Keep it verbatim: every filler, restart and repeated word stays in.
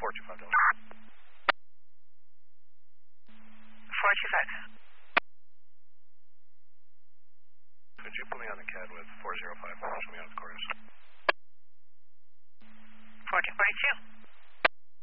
four two five. four two five. Could you put me on the C A D with four zero five? Show me on the chorus.